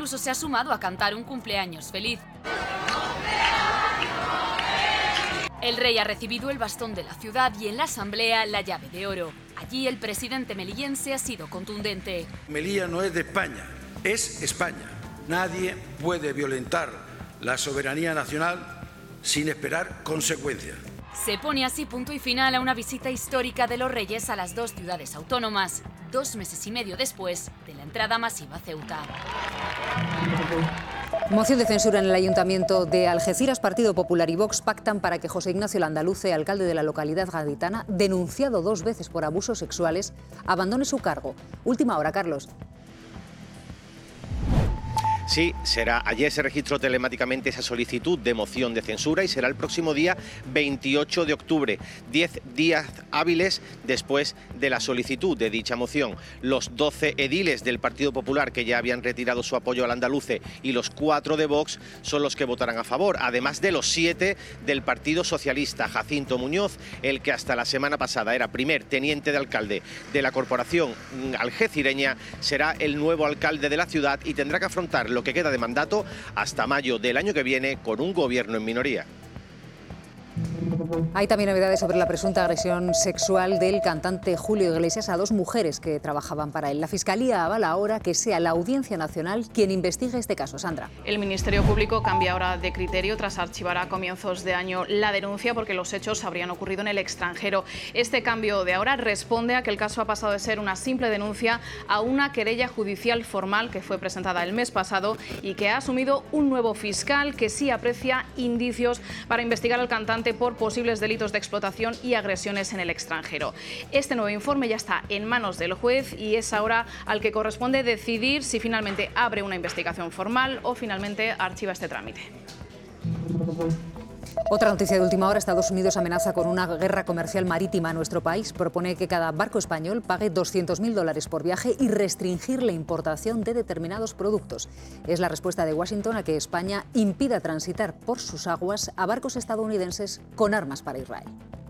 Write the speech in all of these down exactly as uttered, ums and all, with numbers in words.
incluso se ha sumado a cantar un cumpleaños feliz. El rey ha recibido el bastón de la ciudad y en la asamblea la llave de oro. Allí el presidente melillense ha sido contundente. Melilla no es de España, es España. Nadie puede violentar la soberanía nacional sin esperar consecuencias. Se pone así punto y final a una visita histórica de los reyes a las dos ciudades autónomas, dos meses y medio después de la entrada masiva a Ceuta. Moción de censura en el Ayuntamiento de Algeciras. Partido Popular y Vox pactan para que José Ignacio Landaluce, alcalde de la localidad gaditana, denunciado dos veces por abusos sexuales, abandone su cargo. Última hora, Carlos. Sí, será. Ayer se registró telemáticamente esa solicitud de moción de censura y será el próximo día veintiocho de octubre, diez días hábiles después de la solicitud de dicha moción. Los doce ediles del Partido Popular que ya habían retirado su apoyo al andaluce y los cuatro de Vox son los que votarán a favor, además de los siete del Partido Socialista. Jacinto Muñoz, el que hasta la semana pasada era primer teniente de alcalde de la corporación algecireña, será el nuevo alcalde de la ciudad y tendrá que afrontar lo que queda de mandato hasta mayo del año que viene con un gobierno en minoría. Hay también novedades sobre la presunta agresión sexual del cantante Julio Iglesias a dos mujeres que trabajaban para él. La Fiscalía avala ahora que sea la Audiencia Nacional quien investigue este caso. Sandra. El Ministerio Público cambia ahora de criterio tras archivar a comienzos de año la denuncia porque los hechos habrían ocurrido en el extranjero. Este cambio de ahora responde a que el caso ha pasado de ser una simple denuncia a una querella judicial formal que fue presentada el mes pasado y que ha asumido un nuevo fiscal que sí aprecia indicios para investigar al cantante por posibles delitos de explotación y agresiones en el extranjero. Este nuevo informe ya está en manos del juez y es ahora al que corresponde decidir si finalmente abre una investigación formal o finalmente archiva este trámite. Otra noticia de última hora: Estados Unidos amenaza con una guerra comercial marítima a nuestro país. Propone que cada barco español pague doscientos mil dólares por viaje y restringir la importación de determinados productos. Es la respuesta de Washington a que España impida transitar por sus aguas a barcos estadounidenses con armas para Israel.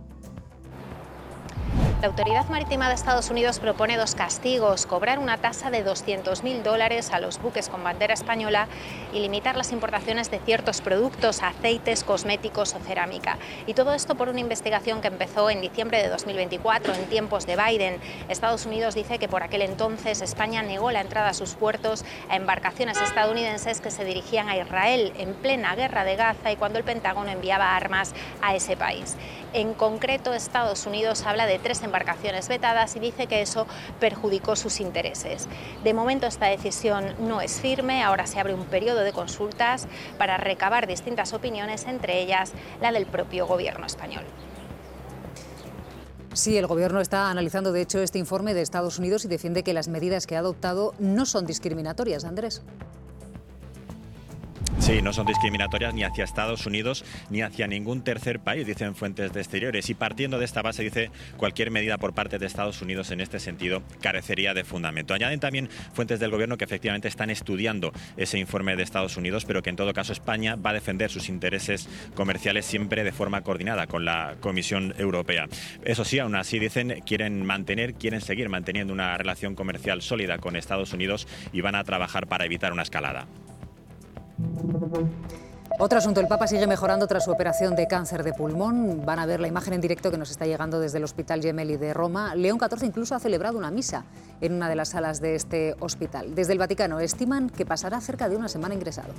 La Autoridad Marítima de Estados Unidos propone dos castigos: cobrar una tasa de doscientos mil dólares a los buques con bandera española y limitar las importaciones de ciertos productos, aceites, cosméticos o cerámica. Y todo esto por una investigación que empezó en diciembre de dos mil veinticuatro, en tiempos de Biden. Estados Unidos dice que por aquel entonces España negó la entrada a sus puertos a embarcaciones estadounidenses que se dirigían a Israel en plena guerra de Gaza y cuando el Pentágono enviaba armas a ese país. En concreto, Estados Unidos habla de tres embarcaciones vetadas y dice que eso perjudicó sus intereses. De momento esta decisión no es firme, ahora se abre un periodo de consultas para recabar distintas opiniones, entre ellas la del propio gobierno español. Sí, el gobierno está analizando de hecho este informe de Estados Unidos y defiende que las medidas que ha adoptado no son discriminatorias. Andrés. Sí, no son discriminatorias ni hacia Estados Unidos ni hacia ningún tercer país, dicen fuentes de exteriores. Y partiendo de esta base, dice, cualquier medida por parte de Estados Unidos en este sentido carecería de fundamento. Añaden también fuentes del gobierno que efectivamente están estudiando ese informe de Estados Unidos, pero que en todo caso España va a defender sus intereses comerciales siempre de forma coordinada con la Comisión Europea. Eso sí, aún así dicen, quieren mantener, quieren seguir manteniendo una relación comercial sólida con Estados Unidos y van a trabajar para evitar una escalada. Otro asunto: el Papa sigue mejorando tras su operación de cáncer de pulmón. Van a ver la imagen en directo que nos está llegando desde el Hospital Gemelli de Roma. León catorce incluso ha celebrado una misa en una de las salas de este hospital. Desde el Vaticano estiman que pasará cerca de una semana ingresado.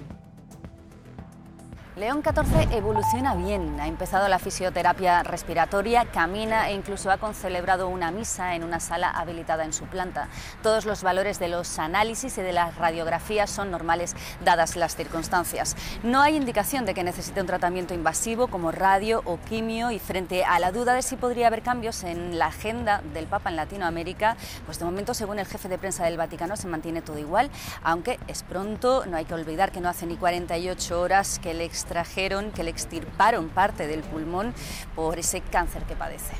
León catorce evoluciona bien, ha empezado la fisioterapia respiratoria, camina e incluso ha concelebrado una misa en una sala habilitada en su planta. Todos los valores de los análisis y de las radiografías son normales dadas las circunstancias. No hay indicación de que necesite un tratamiento invasivo como radio o quimio, y frente a la duda de si podría haber cambios en la agenda del Papa en Latinoamérica, pues de momento, según el jefe de prensa del Vaticano, se mantiene todo igual, aunque es pronto. No hay que olvidar que no hace ni cuarenta y ocho horas que el ex trajeron, que le extirparon parte del pulmón por ese cáncer que padece.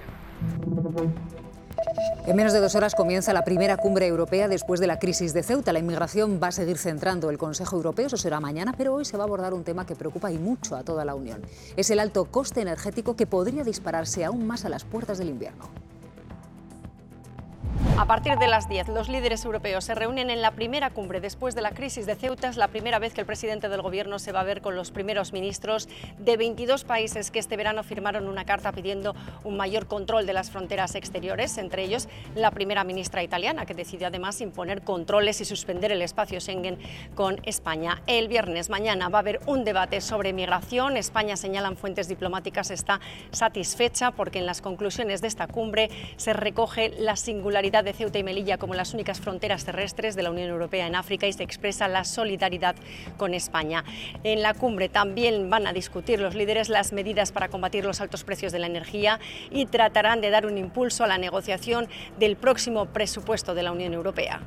En menos de dos horas comienza la primera cumbre europea después de la crisis de Ceuta. La inmigración va a seguir centrando el Consejo Europeo, eso será mañana, pero hoy se va a abordar un tema que preocupa y mucho a toda la Unión. Es el alto coste energético que podría dispararse aún más a las puertas del invierno. A partir de las diez, los líderes europeos se reúnen en la primera cumbre después de la crisis de Ceuta. Es la primera vez que el presidente del gobierno se va a ver con los primeros ministros de veintidós países que este verano firmaron una carta pidiendo un mayor control de las fronteras exteriores, entre ellos la primera ministra italiana, que decidió además imponer controles y suspender el espacio Schengen con España. El viernes, mañana, va a haber un debate sobre migración. España, señalan fuentes diplomáticas, está satisfecha porque en las conclusiones de esta cumbre se recoge la singularidad de Ceuta y Melilla como las únicas fronteras terrestres de la Unión Europea en África y se expresa la solidaridad con España. En la cumbre también van a discutir los líderes las medidas para combatir los altos precios de la energía y tratarán de dar un impulso a la negociación del próximo presupuesto de la Unión Europea.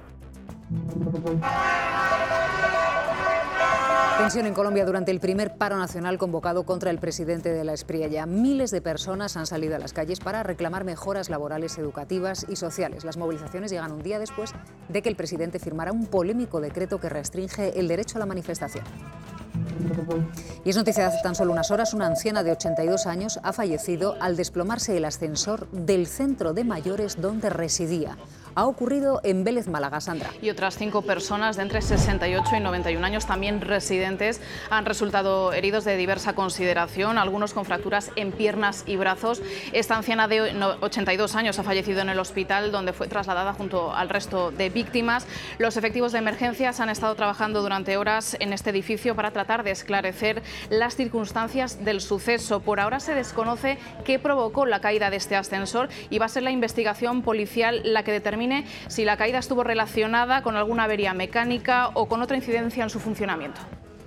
Tensión en Colombia durante el primer paro nacional convocado contra el presidente de la Espriella. Miles de personas han salido a las calles para reclamar mejoras laborales, educativas y sociales. Las movilizaciones llegan un día después de que el presidente firmara un polémico decreto que restringe el derecho a la manifestación. Y es noticia de hace tan solo unas horas, una anciana de ochenta y dos años ha fallecido al desplomarse el ascensor del centro de mayores donde residía. Ha ocurrido en Vélez, Málaga. Sandra. Y otras cinco personas de entre sesenta y ocho y noventa y un años, también residentes, han resultado heridos de diversa consideración, algunos con fracturas en piernas y brazos. Esta anciana de ochenta y dos años ha fallecido en el hospital, donde fue trasladada junto al resto de víctimas. Los efectivos de emergencias han estado trabajando durante horas en este edificio para tratar de esclarecer las circunstancias del suceso. Por ahora se desconoce qué provocó la caída de este ascensor y va a ser la investigación policial la que determine si la caída estuvo relacionada con alguna avería mecánica o con otra incidencia en su funcionamiento.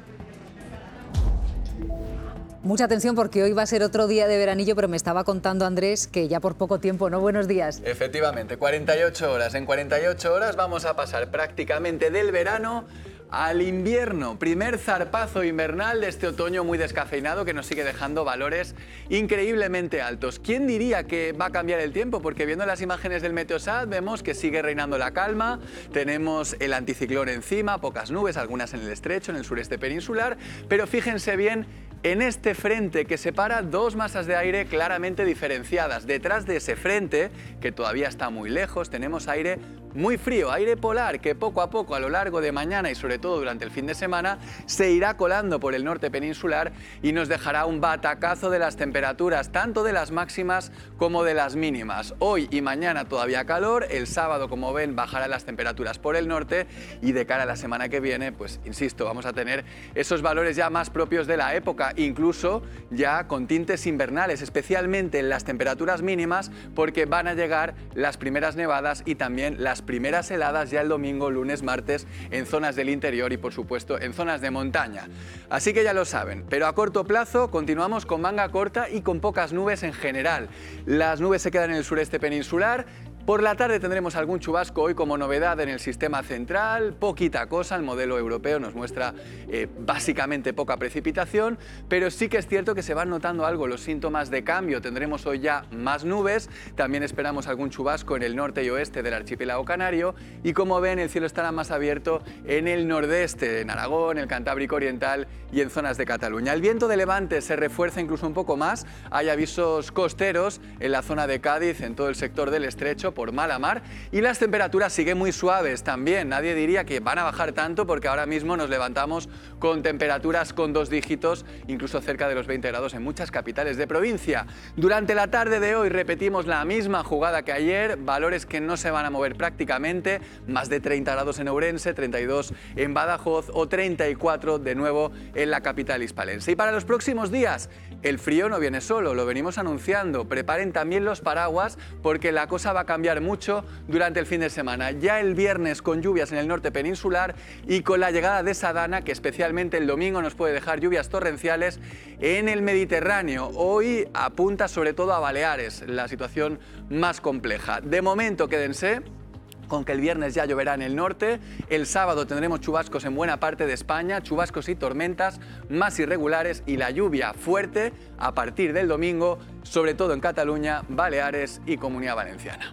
Mucha atención porque hoy va a ser otro día de veranillo, pero me estaba contando Andrés que ya por poco tiempo, ¿no? Buenos días. Efectivamente, cuarenta y ocho horas. En cuarenta y ocho horas vamos a pasar prácticamente del verano al invierno, primer zarpazo invernal de este otoño muy descafeinado que nos sigue dejando valores increíblemente altos. ¿Quién diría que va a cambiar el tiempo? Porque viendo las imágenes del Meteosat vemos que sigue reinando la calma, tenemos el anticiclón encima, pocas nubes, algunas en el estrecho, en el sureste peninsular, pero fíjense bien en este frente que separa dos masas de aire claramente diferenciadas. Detrás de ese frente, que todavía está muy lejos, tenemos aire muy frío, aire polar, que poco a poco a lo largo de mañana y sobre todo durante el fin de semana se irá colando por el norte peninsular y nos dejará un batacazo de las temperaturas, tanto de las máximas como de las mínimas. Hoy y mañana todavía calor, el sábado, como ven, bajarán las temperaturas por el norte y de cara a la semana que viene, pues insisto, vamos a tener esos valores ya más propios de la época, incluso ya con tintes invernales, especialmente en las temperaturas mínimas, porque van a llegar las primeras nevadas y también las primeras heladas ya el domingo, lunes, martes en zonas del interior y por supuesto en zonas de montaña. Así que ya lo saben, pero a corto plazo continuamos con manga corta y con pocas nubes en general. Las nubes se quedan en el sureste peninsular. Por la tarde tendremos algún chubasco hoy como novedad en el sistema central, poquita cosa, el modelo europeo nos muestra eh, básicamente poca precipitación, pero sí que es cierto que se van notando algo los síntomas de cambio. Tendremos hoy ya más nubes, también esperamos algún chubasco en el norte y oeste del archipiélago canario y como ven el cielo estará más abierto en el nordeste, en Aragón, el Cantábrico Oriental y en zonas de Cataluña. El viento de levante se refuerza incluso un poco más, hay avisos costeros en la zona de Cádiz, en todo el sector del estrecho, por mala mar, y las temperaturas siguen muy suaves también. Nadie diría que van a bajar tanto porque ahora mismo nos levantamos con temperaturas con dos dígitos, incluso cerca de los veinte grados en muchas capitales de provincia. Durante la tarde de hoy repetimos la misma jugada que ayer, valores que no se van a mover prácticamente, más de treinta grados en Ourense, treinta y dos en Badajoz o treinta y cuatro de nuevo en la capital hispalense. Y para los próximos días, el frío no viene solo, lo venimos anunciando. Preparen también los paraguas porque la cosa va a cambiar mucho durante el fin de semana. Ya el viernes con lluvias en el norte peninsular y con la llegada de esa dana que especialmente el domingo nos puede dejar lluvias torrenciales en el Mediterráneo. Hoy apunta sobre todo a Baleares, la situación más compleja. De momento quédense con que el viernes ya lloverá en el norte, el sábado tendremos chubascos en buena parte de España, chubascos y tormentas más irregulares y la lluvia fuerte a partir del domingo, sobre todo en Cataluña, Baleares y Comunidad Valenciana.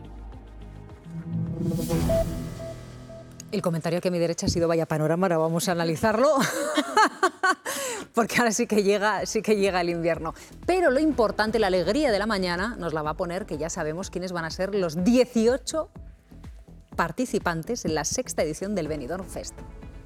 El comentario aquí a mi derecha ha sido vaya panorama, ahora vamos a analizarlo, porque ahora sí que, llega, sí que llega el invierno. Pero lo importante, la alegría de la mañana, nos la va a poner, que ya sabemos quiénes van a ser los dieciocho participantes en la sexta edición del Benidorm Fest.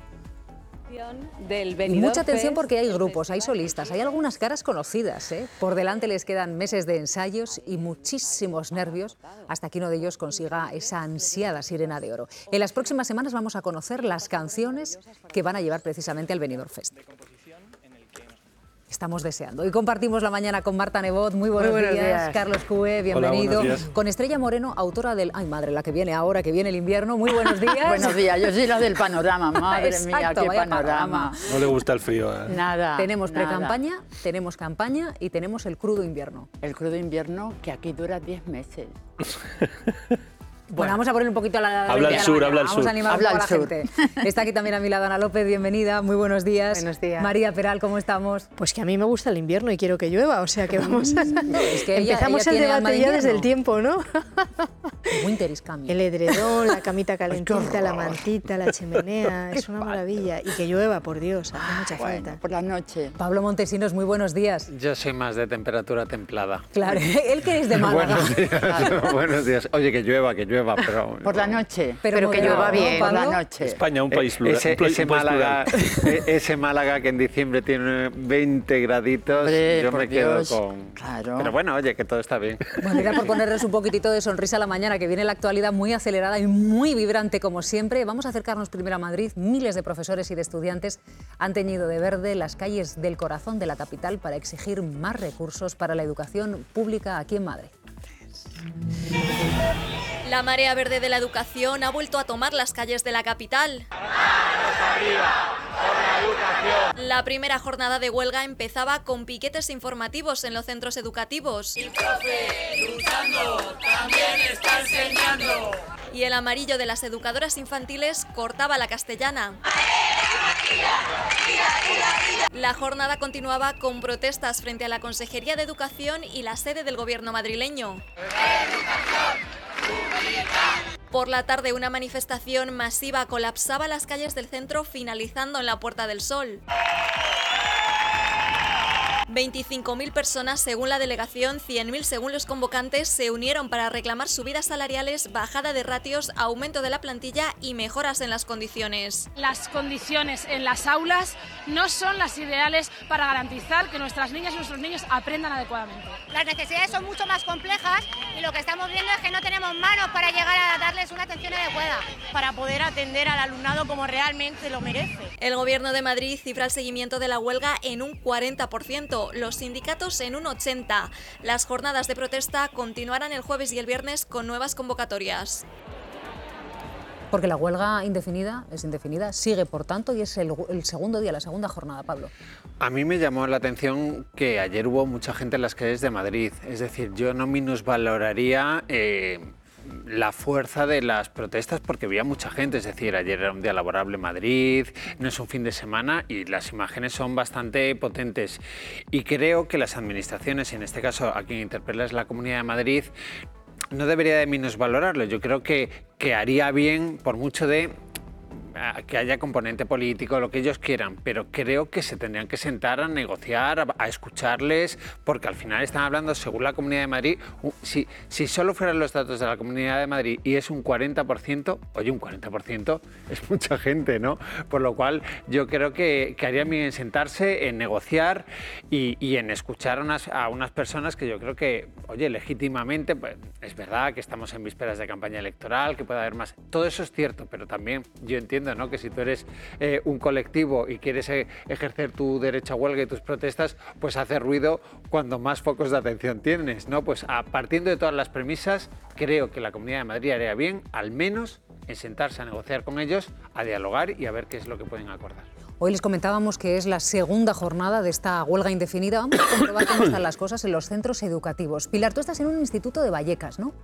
Del Y Benidorm mucha atención Fest, porque hay el grupos, hay festival solistas, hay algunas caras conocidas, ¿eh? Por delante les quedan meses de ensayos y muchísimos nervios hasta que uno de ellos consiga esa ansiada sirena de oro. En las próximas semanas vamos a conocer las canciones que van a llevar precisamente al Benidorm Fest. Estamos deseando. Hoy compartimos la mañana con Marta Nebot. Muy buenos, Muy buenos días. días. Carlos Cue, bienvenido. Hola, buenos días. Con Estrella Moreno, autora del... Ay, madre, la que viene ahora, que viene el invierno. Muy buenos días. Buenos días, yo soy la del panorama, madre Exacto, mía, qué vaya panorama. No le gusta el frío. ¿eh? Nada. Tenemos nada. pre-campaña, tenemos campaña y tenemos el crudo invierno. El crudo invierno que aquí dura diez meses. Bueno, vamos a poner un poquito a la... Habla a el la sur, mañana. habla el Vamos sur. a animar Habla un el poco a la sur. gente. Está aquí también a mi lado Ana López, bienvenida. Muy buenos días. Buenos días. María Peral, ¿cómo estamos? Pues que a mí me gusta el invierno y quiero que llueva, o sea que vamos a... Es que ella- Empezamos ella el tiene alma de debate ya desde el invierno. tiempo, ¿no? Winter is coming. El edredón, la camita calentita, la mantita, la chimenea, es una maravilla. Y que llueva, por Dios, hace mucha Bueno, falta. por la noche. Pablo Montesinos, muy buenos días. Yo soy más de temperatura templada. Claro, él que es de Málaga. Buenos días, buenos días. Oye, que llueva, que llueva, pero... Por la noche. Pero Pero que moderado, llueva ¿no, bien. Por la Pablo? noche. España, un país Eh, plural. Ese, un país- ese un país Málaga, plural. eh, ese Málaga que en diciembre tiene veinte graditos, Hombre, yo por me quedo Dios. con... Claro. Pero bueno, oye, que todo está bien. Bueno, era por ponerles un poquitito de sonrisa a la mañana, que viene la actualidad muy acelerada y muy vibrante como siempre. Vamos a acercarnos primero a Madrid. Miles de profesores y de estudiantes han teñido de verde las calles del corazón de la capital para exigir más recursos para la educación pública aquí en Madrid. La marea verde de la educación ha vuelto a tomar las calles de la capital. La primera jornada de huelga empezaba con piquetes informativos en los centros educativos. Y el amarillo de las educadoras infantiles cortaba la castellana. La jornada continuaba con protestas frente a la Consejería de Educación y la sede del gobierno madrileño. Por la tarde, una manifestación masiva colapsaba las calles del centro, finalizando en la Puerta del Sol. veinticinco mil personas según la delegación, cien mil según los convocantes, se unieron para reclamar subidas salariales, bajada de ratios, aumento de la plantilla y mejoras en las condiciones. Las condiciones en las aulas no son las ideales para garantizar que nuestras niñas y nuestros niños aprendan adecuadamente. Las necesidades son mucho más complejas y lo que estamos viendo es que no tenemos manos para llegar a darles una atención adecuada, para poder atender al alumnado como realmente lo merece. El Gobierno de Madrid cifra el seguimiento de la huelga en un cuarenta por ciento, los sindicatos en un ochenta por ciento. Las jornadas de protesta continuarán el jueves y el viernes con nuevas convocatorias. Porque la huelga indefinida es indefinida, sigue por tanto y es el, el segundo día, la segunda jornada, Pablo. A mí me llamó la atención que ayer hubo mucha gente en las calles de Madrid. Es decir, yo no minusvaloraría eh, la fuerza de las protestas porque había mucha gente. Es decir, ayer era un día laborable en Madrid, no es un fin de semana y las imágenes son bastante potentes. Y creo que las administraciones, y en este caso a quien interpela es la Comunidad de Madrid, no debería de minusvalorarlo. Yo creo que, que haría bien, por mucho de que haya componente político, lo que ellos quieran, pero creo que se tendrían que sentar a negociar, a, a escucharles, porque al final están hablando, según la Comunidad de Madrid, uh, si, si solo fueran los datos de la Comunidad de Madrid y es un cuarenta por ciento, oye, un cuarenta por ciento es mucha gente, ¿no? Por lo cual yo creo que, que harían bien en sentarse, en negociar y, y en escuchar a unas, a unas personas que yo creo que, oye, legítimamente, pues, es verdad que estamos en vísperas de campaña electoral, que puede haber más, todo eso es cierto, pero también yo entiendo, ¿no?, que si tú eres eh, un colectivo y quieres eh, ejercer tu derecho a huelga y tus protestas, pues hace ruido cuando más focos de atención tienes, ¿no? Pues a, partiendo de todas las premisas, creo que la Comunidad de Madrid haría bien, al menos, en sentarse a negociar con ellos, a dialogar y a ver qué es lo que pueden acordar. Hoy les comentábamos que es la segunda jornada de esta huelga indefinida. Vamos a comprobar cómo están las cosas en los centros educativos. Pilar, tú estás en un instituto de Vallecas, ¿no?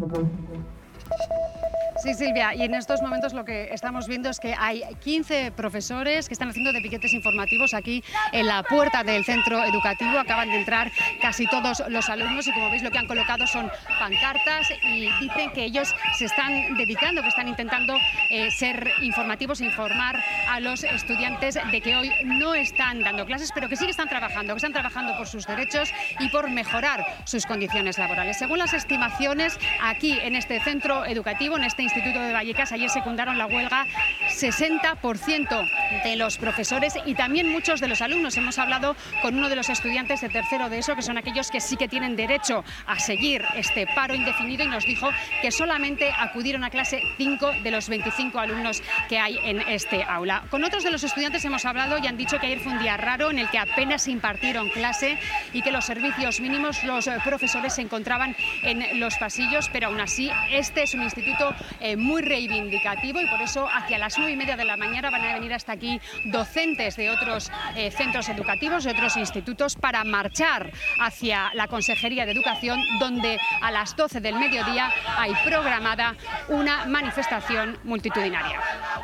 Sí, Silvia, y en estos momentos lo que estamos viendo es que hay quince profesores que están haciendo de piquetes informativos aquí en la puerta del centro educativo. Acaban de entrar casi todos los alumnos y, como veis, lo que han colocado son pancartas y dicen que ellos se están dedicando, que están intentando eh, ser informativos, informar a los estudiantes de que hoy no están dando clases, pero que sí que están trabajando, que están trabajando por sus derechos y por mejorar sus condiciones laborales. Según las estimaciones, aquí en este centro educativo, en este Instituto de Vallecas. Ayer secundaron la huelga sesenta por ciento de los profesores y también muchos de los alumnos. Hemos hablado con uno de los estudiantes de tercero de ESO, que son aquellos que sí que tienen derecho a seguir este paro indefinido, y nos dijo que solamente acudieron a clase cinco de los veinticinco alumnos que hay en este aula. Con otros de los estudiantes hemos hablado y han dicho que ayer fue un día raro en el que apenas se impartieron clase y que los servicios mínimos, los profesores se encontraban en los pasillos, pero aún así este es un instituto eh, muy reivindicativo, y por eso hacia las nueve y media de la mañana van a venir hasta aquí docentes de otros eh, centros educativos, de otros institutos, para marchar hacia la Consejería de Educación, donde a las doce del mediodía hay programada una manifestación multitudinaria.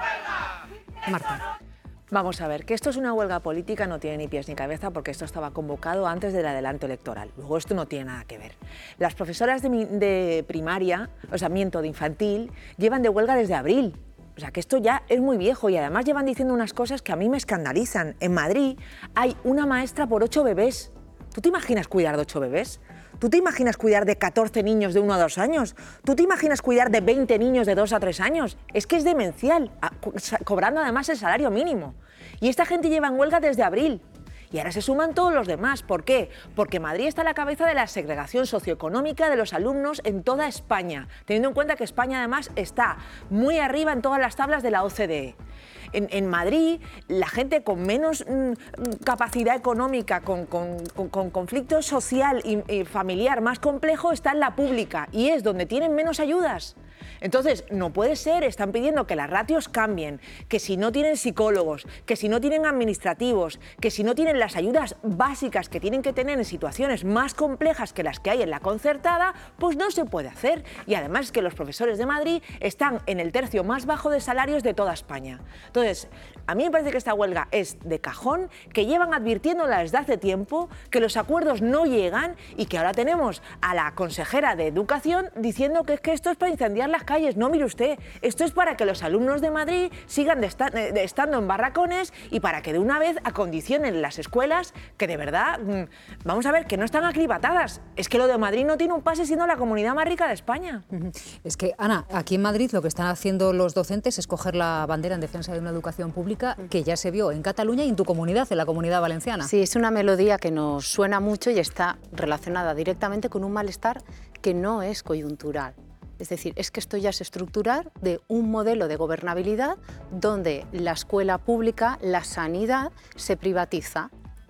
Marta. Vamos a ver, que esto es una huelga política no tiene ni pies ni cabeza, porque esto estaba convocado antes del adelanto electoral. Luego esto no tiene nada que ver. Las profesoras de, de primaria, o sea, miento, de infantil, llevan de huelga desde abril. O sea, que esto ya es muy viejo, y además llevan diciendo unas cosas que a mí me escandalizan. En Madrid hay una maestra por ocho bebés. ¿Tú te imaginas cuidar de ocho bebés? ¿Tú te imaginas cuidar de catorce niños de uno a dos años? ¿Tú te imaginas cuidar de veinte niños de dos a tres años? Es que es demencial, cobrando además el salario mínimo. Y esta gente lleva en huelga desde abril. Y ahora se suman todos los demás. ¿Por qué? Porque Madrid está a la cabeza de la segregación socioeconómica de los alumnos en toda España, teniendo en cuenta que España además está muy arriba en todas las tablas de la O C D E. En, en Madrid, la gente con menos mmm, capacidad económica, con, con, con, con conflicto social y, y familiar más complejo, está en la pública, y es donde tienen menos ayudas. Entonces, no puede ser, están pidiendo que las ratios cambien, que si no tienen psicólogos, que si no tienen administrativos, que si no tienen las ayudas básicas que tienen que tener en situaciones más complejas que las que hay en la concertada, pues no se puede hacer. Y además es que los profesores de Madrid están en el tercio más bajo de salarios de toda España. Entonces, a mí me parece que esta huelga es de cajón, que llevan advirtiéndola desde hace tiempo, que los acuerdos no llegan, y que ahora tenemos a la consejera de Educación diciendo que, es que esto es para incendiar las calles. No, mire usted, esto es para que los alumnos de Madrid sigan de esta, de estando en barracones, y para que de una vez acondicionen las escuelas, que de verdad, vamos a ver, que no están aclimatadas. Es que lo de Madrid no tiene un pase siendo la comunidad más rica de España. Es que, Ana, aquí en Madrid lo que están haciendo los docentes es coger la bandera en defensa de una educación pública que ya se vio en Cataluña y en tu comunidad, en la Comunidad Valenciana. Sí, es una melodía que nos suena mucho y está relacionada directamente con un malestar que no es coyuntural. Es decir, es que esto ya es estructural de un modelo de gobernabilidad donde la escuela pública, la sanidad, se privatiza.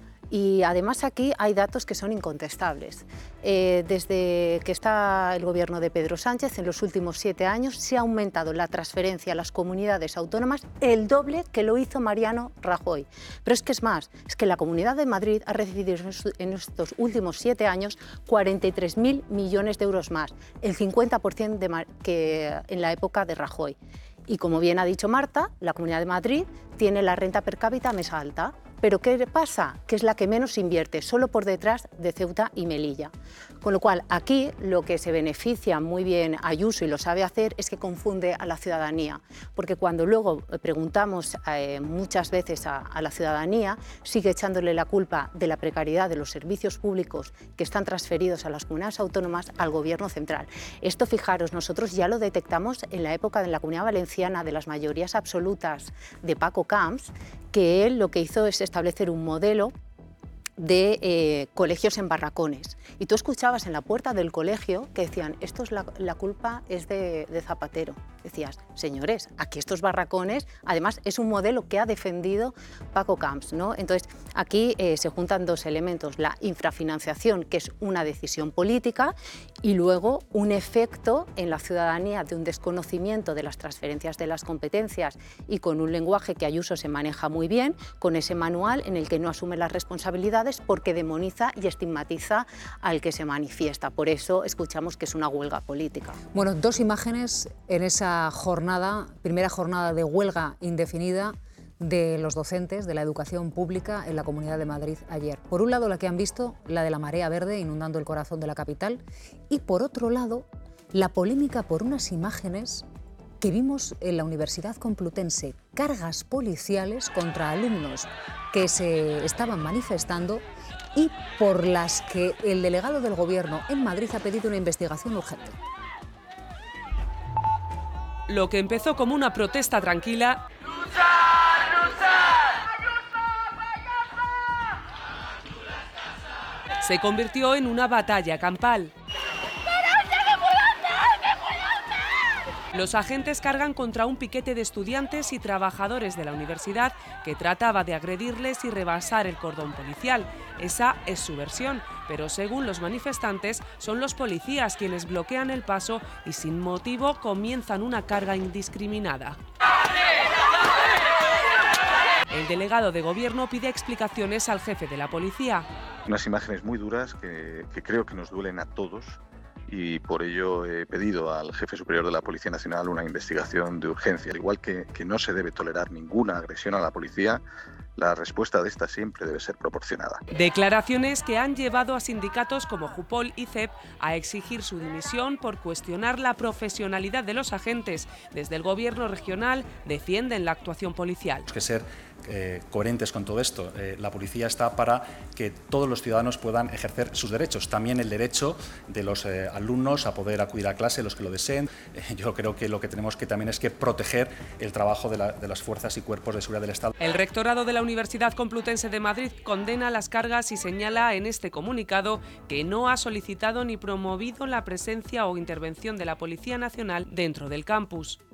Y además aquí hay datos que son incontestables. Eh, desde que está el gobierno de Pedro Sánchez, en los últimos siete años, se ha aumentado la transferencia a las comunidades autónomas el doble que lo hizo Mariano Rajoy. Pero es que es más, es que la Comunidad de Madrid ha recibido en estos últimos siete años cuarenta y tres mil millones de euros más, el cincuenta por ciento de que en la época de Rajoy. Y como bien ha dicho Marta, la Comunidad de Madrid tiene la renta per cápita más alta. Pero ¿qué pasa? Que es la que menos invierte, solo por detrás de Ceuta y Melilla. Con lo cual, aquí lo que se beneficia muy bien Ayuso, y lo sabe hacer, es que confunde a la ciudadanía. Porque cuando luego preguntamos eh, muchas veces a, a la ciudadanía, sigue echándole la culpa de la precariedad de los servicios públicos que están transferidos a las comunidades autónomas al gobierno central. Esto, fijaros, nosotros ya lo detectamos en la época de la Comunidad Valenciana de las mayorías absolutas de Paco Camps, que él lo que hizo es establecer un modelo de eh, colegios en barracones. Y tú escuchabas en la puerta del colegio que decían, esto es la, la culpa es de, de Zapatero. Decías, señores, aquí estos barracones, además es un modelo que ha defendido Paco Camps, ¿no? Entonces, aquí eh, se juntan dos elementos, la infrafinanciación, que es una decisión política, y luego un efecto en la ciudadanía de un desconocimiento de las transferencias de las competencias, y con un lenguaje que Ayuso se maneja muy bien, con ese manual en el que no asume las responsabilidades porque demoniza y estigmatiza al que se manifiesta. Por eso escuchamos que es una huelga política. Bueno, dos imágenes en esa jornada, primera jornada de huelga indefinida de los docentes de la educación pública en la Comunidad de Madrid ayer. Por un lado, la que han visto, la de la marea verde inundando el corazón de la capital, y por otro lado, la polémica por unas imágenes que vimos en la Universidad Complutense, cargas policiales contra alumnos que se estaban manifestando y por las que el delegado del Gobierno en Madrid ha pedido una investigación urgente. Lo que empezó como una protesta tranquila se convirtió en una batalla campal. Los agentes cargan contra un piquete de estudiantes y trabajadores de la universidad que trataba de agredirles y rebasar el cordón policial. Esa es su versión, pero según los manifestantes son los policías quienes bloquean el paso y sin motivo comienzan una carga indiscriminada. El delegado de gobierno pide explicaciones al jefe de la policía. Unas imágenes muy duras que, que creo que nos duelen a todos. Y por ello he pedido al jefe superior de la Policía Nacional una investigación de urgencia. Al igual que, que no se debe tolerar ninguna agresión a la policía, la respuesta de esta siempre debe ser proporcionada. Declaraciones que han llevado a sindicatos como Jupol y C E P a exigir su dimisión por cuestionar la profesionalidad de los agentes. Desde el gobierno regional defienden la actuación policial. Tenemos que ser eh, coherentes con todo esto. Eh, la policía está para que todos los ciudadanos puedan ejercer sus derechos. También el derecho de los eh, alumnos a poder acudir a clase, los que lo deseen. Eh, yo creo que lo que tenemos que también es que proteger el trabajo de, la, de las fuerzas y cuerpos de seguridad del Estado. El rectorado de la Universidad Complutense de Madrid condena las cargas y señala en este comunicado que no ha solicitado ni promovido la presencia o intervención de la Policía Nacional dentro del campus.